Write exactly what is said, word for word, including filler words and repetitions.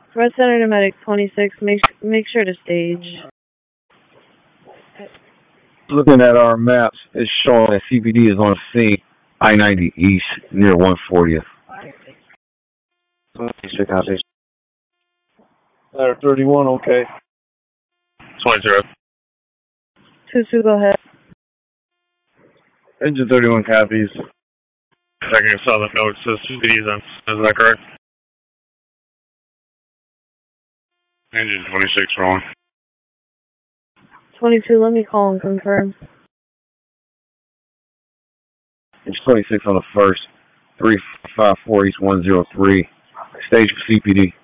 Red Center to Medic twenty-six, make, make sure to stage. Looking at our maps, it's showing that C P D is on scene I ninety East near one fortieth. Ladder thirty-one, okay. twenty zero. two two, go ahead. Engine thirty-one copies. Second, I saw the note says C P D is on. Is that correct? Engine twenty-six wrong. twenty-two, let me call and confirm. Engine twenty-six on the first. three five four East one zero three. Stage for C P D.